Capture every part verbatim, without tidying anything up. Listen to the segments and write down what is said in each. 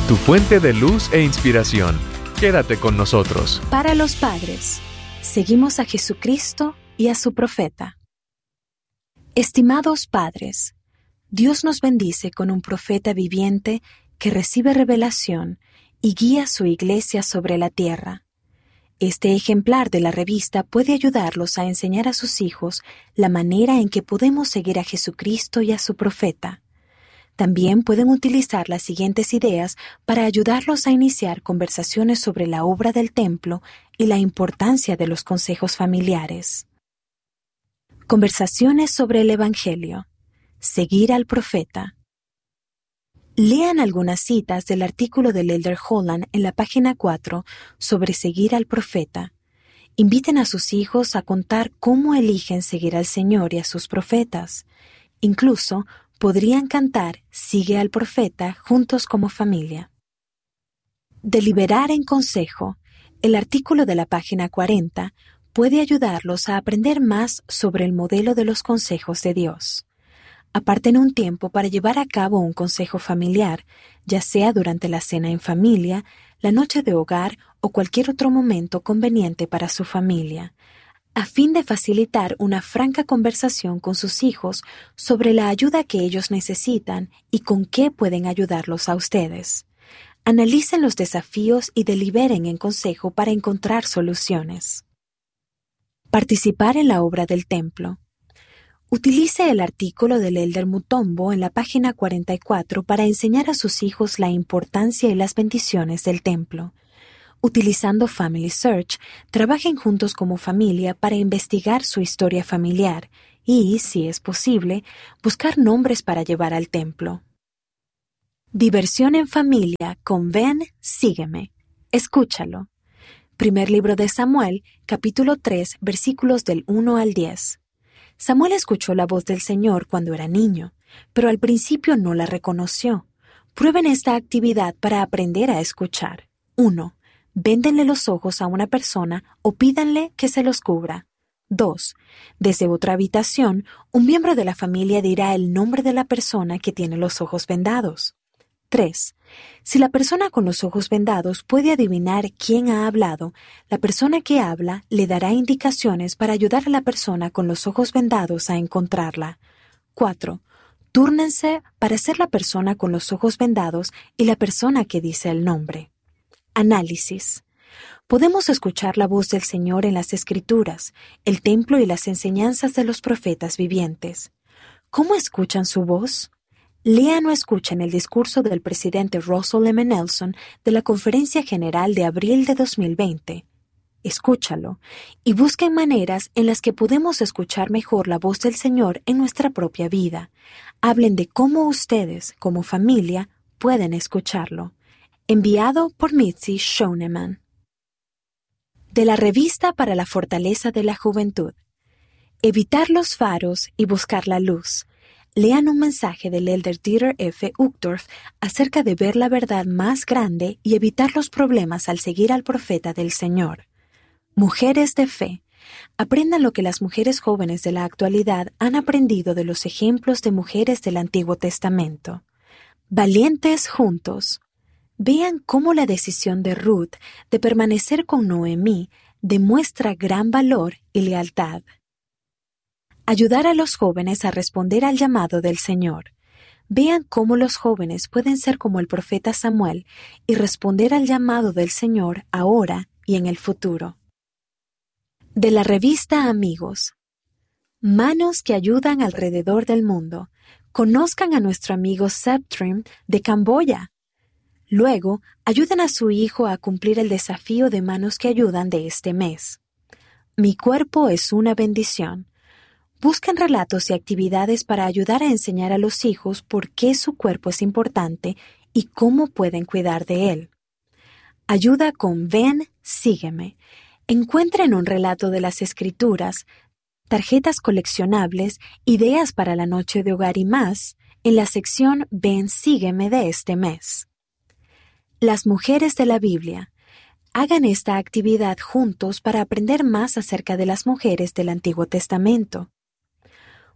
tu fuente de luz e inspiración. Quédate con nosotros. Para los padres, seguimos a Jesucristo y a su profeta. Estimados padres, Dios nos bendice con un profeta viviente que recibe revelación y guía a su iglesia sobre la tierra. Este ejemplar de la revista puede ayudarlos a enseñar a sus hijos la manera en que podemos seguir a Jesucristo y a su profeta. También pueden utilizar las siguientes ideas para ayudarlos a iniciar conversaciones sobre la obra del templo y la importancia de los consejos familiares. Conversaciones sobre el Evangelio. Seguir al profeta. Lean algunas citas del artículo del Elder Holland en la página cuatro sobre seguir al profeta. Inviten a sus hijos a contar cómo eligen seguir al Señor y a sus profetas. Incluso podrían cantar Sigue al profeta juntos como familia. Deliberar en consejo. El artículo de la página cuarenta puede ayudarlos a aprender más sobre el modelo de los consejos de Dios. Aparten un tiempo para llevar a cabo un consejo familiar, ya sea durante la cena en familia, la noche de hogar o cualquier otro momento conveniente para su familia, a fin de facilitar una franca conversación con sus hijos sobre la ayuda que ellos necesitan y con qué pueden ayudarlos a ustedes. Analicen los desafíos y deliberen en consejo para encontrar soluciones. Participar en la obra del templo. Utilice el artículo del Elder Mutombo en la página cuarenta y cuatro para enseñar a sus hijos la importancia y las bendiciones del templo. Utilizando Family Search, trabajen juntos como familia para investigar su historia familiar y, si es posible, buscar nombres para llevar al templo. Diversión en familia con Ven, Sígueme. Escúchalo. Primer libro de Samuel, capítulo tres, versículos del uno al diez. Samuel escuchó la voz del Señor cuando era niño, pero al principio no la reconoció. Prueben esta actividad para aprender a escuchar. uno. Véndenle los ojos a una persona o pídanle que se los cubra. dos. Desde otra habitación, un miembro de la familia dirá el nombre de la persona que tiene los ojos vendados. tres. Si la persona con los ojos vendados puede adivinar quién ha hablado, la persona que habla le dará indicaciones para ayudar a la persona con los ojos vendados a encontrarla. cuatro. Túrnense para ser la persona con los ojos vendados y la persona que dice el nombre. Análisis. Podemos escuchar la voz del Señor en las Escrituras, el templo y las enseñanzas de los profetas vivientes. ¿Cómo escuchan su voz? Lean o escuchen el discurso del presidente Russell M. Nelson de la Conferencia General de abril de dos mil veinte. Escúchalo y busquen maneras en las que podemos escuchar mejor la voz del Señor en nuestra propia vida. Hablen de cómo ustedes, como familia, pueden escucharlo. Enviado por Mitzi Schoenemann. De la Revista para la Fortaleza de la Juventud. Evitar los faros y buscar la luz. Lean un mensaje del Elder Dieter F. Uchtdorf acerca de ver la verdad más grande y evitar los problemas al seguir al profeta del Señor. Mujeres de fe. Aprendan lo que las mujeres jóvenes de la actualidad han aprendido de los ejemplos de mujeres del Antiguo Testamento. Valientes juntos. Vean cómo la decisión de Ruth de permanecer con Noemí demuestra gran valor y lealtad. Ayudar a los jóvenes a responder al llamado del Señor. Vean cómo los jóvenes pueden ser como el profeta Samuel y responder al llamado del Señor ahora y en el futuro. De la revista Amigos. Manos que ayudan alrededor del mundo. Conozcan a nuestro amigo Septrim de Camboya. Luego, ayuden a su hijo a cumplir el desafío de Manos que Ayudan de este mes. Mi cuerpo es una bendición. Busquen relatos y actividades para ayudar a enseñar a los hijos por qué su cuerpo es importante y cómo pueden cuidar de él. Ayuda con Ven, Sígueme. Encuentren un relato de las Escrituras, tarjetas coleccionables, ideas para la noche de hogar y más en la sección Ven, Sígueme de este mes. Las mujeres de la Biblia. Hagan esta actividad juntos para aprender más acerca de las mujeres del Antiguo Testamento.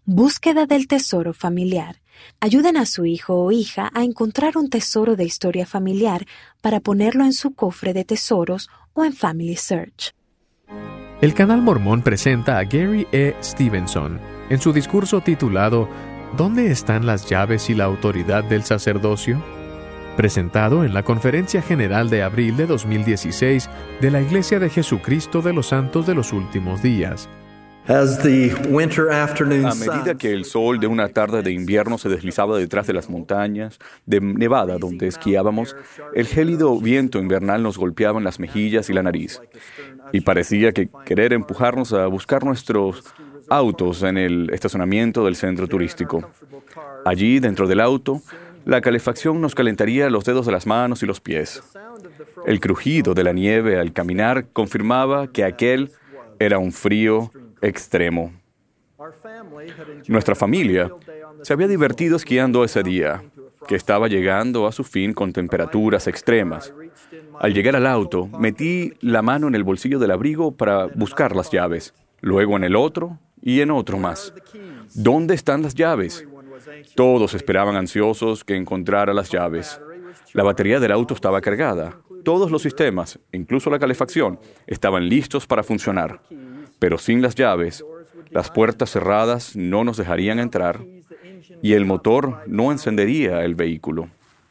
Búsqueda del tesoro familiar. Ayuden a su hijo o hija a encontrar un tesoro de historia familiar para ponerlo en su cofre de tesoros o en Family Search. El Canal Mormón presenta a Gary E. Stevenson en su discurso titulado ¿Dónde están las llaves y la autoridad del sacerdocio?, presentado en la Conferencia General de abril de dos mil dieciséis de la Iglesia de Jesucristo de los Santos de los Últimos Días. A medida que el sol de una tarde de invierno se deslizaba detrás de las montañas de Nevada donde esquiábamos, el gélido viento invernal nos golpeaba en las mejillas y la nariz, y parecía que querer empujarnos a buscar nuestros autos en el estacionamiento del centro turístico. Allí, dentro del auto, la calefacción nos calentaría los dedos de las manos y los pies. El crujido de la nieve al caminar confirmaba que aquel era un frío extremo. Nuestra familia se había divertido esquiando ese día, que estaba llegando a su fin con temperaturas extremas. Al llegar al auto, metí la mano en el bolsillo del abrigo para buscar las llaves, luego en el otro y en otro más. ¿Dónde están las llaves? Todos esperaban ansiosos que encontrara las llaves. La batería del auto estaba cargada. Todos los sistemas, incluso la calefacción, estaban listos para funcionar. Pero sin las llaves, las puertas cerradas no nos dejarían entrar y el motor no encendería el vehículo.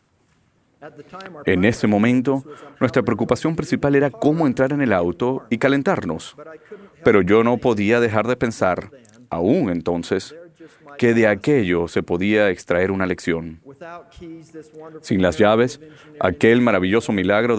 En ese momento, nuestra preocupación principal era cómo entrar en el auto y calentarnos. Pero yo no podía dejar de pensar, aún entonces, que de aquello se podía extraer una lección. Sin las llaves, aquel maravilloso milagro